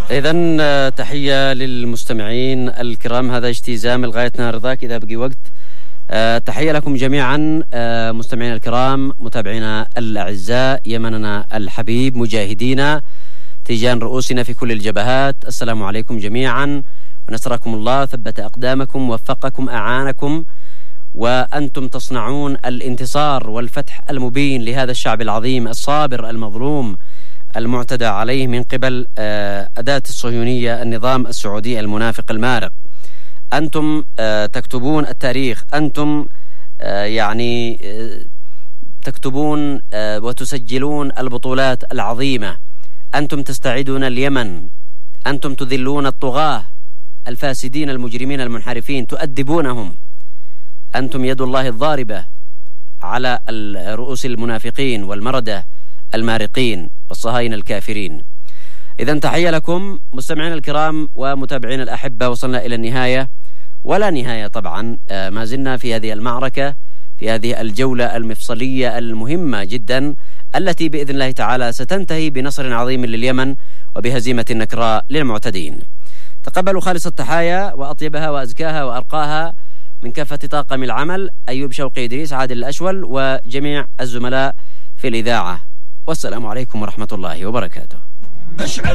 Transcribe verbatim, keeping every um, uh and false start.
إذن تحية للمستمعين الكرام، هذا اجتزام لغايتنا رضاك إذا بقي وقت. أه تحية لكم جميعا أه مستمعينا الكرام، متابعينا الأعزاء، يمننا الحبيب، مجاهدينا تيجان رؤوسنا في كل الجبهات، السلام عليكم جميعا ونصركم الله، ثبت أقدامكم، وفقكم، أعانكم، وأنتم تصنعون الانتصار والفتح المبين لهذا الشعب العظيم الصابر المظلوم المعتدى عليه من قبل أداة الصهيونية النظام السعودي المنافق المارق. أنتم تكتبون التاريخ، أنتم يعني تكتبون وتسجلون البطولات العظيمة، أنتم تستعيدون اليمن، أنتم تذلون الطغاة الفاسدين المجرمين المنحرفين، تؤدبونهم، أنتم يد الله الضاربة على رؤوس المنافقين والمردة المارقين والصهاينة الكافرين. إذن تحية لكم مستمعين الكرام ومتابعين الأحبة، وصلنا إلى النهاية ولا نهاية طبعا، ما زلنا في هذه المعركة، في هذه الجولة المفصلية المهمة جدا التي بإذن الله تعالى ستنتهي بنصر عظيم لليمن وبهزيمة نكراء للمعتدين. تقبلوا خالص التحايا وأطيبها وأزكاها وأرقاها من كافة طاقم العمل، أيوب شوقي إدريس، عادل الأشول، وجميع الزملاء في الإذاعة، والسلام عليكم ورحمة الله وبركاته.